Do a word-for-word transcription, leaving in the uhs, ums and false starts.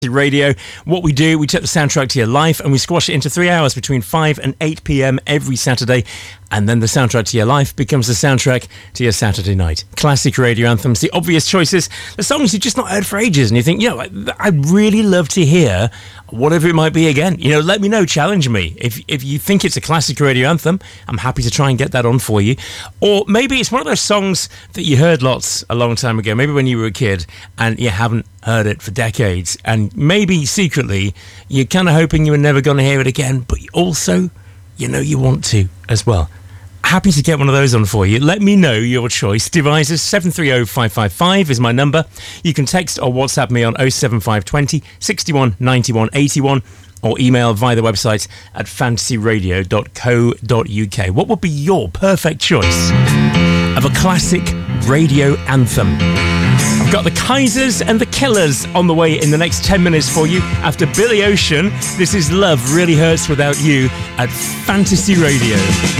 Radio. What we do, we take the soundtrack to your life and we squash it into three hours between five and eight p.m. every Saturday, and then the soundtrack to your life becomes the soundtrack to your Saturday night. Classic radio anthems, the obvious choices, the songs you've just not heard for ages, and you think, you know, I'd really love to hear whatever it might be again. You know, let me know, challenge me. If if you think it's a classic radio anthem, I'm happy to try and get that on for you. Or maybe it's one of those songs that you heard lots a long time ago, maybe when you were a kid, and you haven't heard it for decades, and maybe secretly you're kind of hoping you were never going to hear it again, but also, you know, you want to as well. Happy to get one of those on for you. Let me know your choice. Devices seven three zero five five five is my number. You can text or WhatsApp me on oh seven five two oh, six one, nine one, eight one, or email via the website at fantasy radio dot co dot uk. What would be your perfect choice of a classic radio anthem? I've got the Kaisers and the Killers on the way in the next ten minutes for you. After Billy Ocean, this is Love Really Hurts Without You at Fantasy Radio.